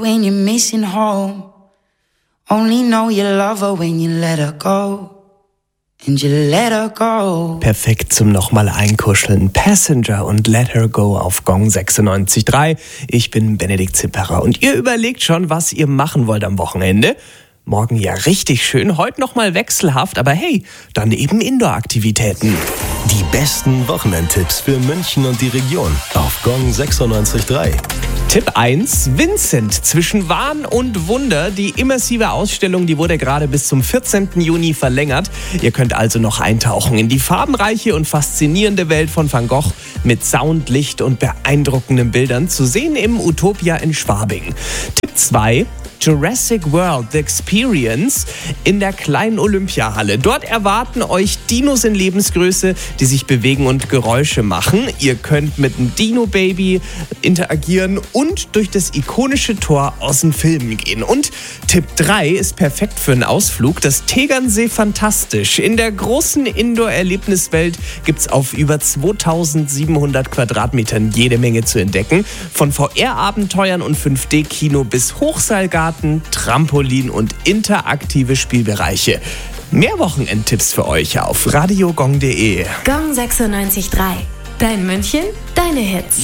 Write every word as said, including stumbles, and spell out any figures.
When you're missing home, only know you love her when you let her go. And you let her go. Perfekt zum nochmal einkuscheln. Passenger und Let Her Go auf Gong sechsundneunzig Komma drei. Ich bin Benedikt Zipperer und ihr überlegt schon, was ihr machen wollt am Wochenende. Morgen ja richtig schön, heute nochmal wechselhaft, aber hey, dann eben Indoor-Aktivitäten. Die besten Wochenendtipps für München und die Region auf Gong sechsundneunzig Komma drei. Tipp eins, Vincent, zwischen Wahn und Wunder. Die immersive Ausstellung, die wurde gerade bis zum vierzehnten Juni verlängert. Ihr könnt also noch eintauchen in die farbenreiche und faszinierende Welt von Van Gogh mit Sound, Licht und beeindruckenden Bildern, zu sehen im Utopia in Schwabing. Tipp zwei, Jurassic World The Experience in der kleinen Olympiahalle. Dort erwarten euch Dinos in Lebensgröße, die sich bewegen und Geräusche machen. Ihr könnt mit dem Dino-Baby interagieren und durch das ikonische Tor aus den Filmen gehen. Und Tipp drei ist perfekt für einen Ausflug. Das Tegernsee Fantastisch. In der großen Indoor-Erlebniswelt gibt es auf über zweitausendsiebenhundert Quadratmetern jede Menge zu entdecken. Von V R-Abenteuern und fünf D-Kino bis Hochseilgarten, Trampolin und interaktive Spielbereiche. Mehr Wochenendtipps für euch auf radiogong punkt de. Gong sechsundneunzig Komma drei. Dein München, deine Hits.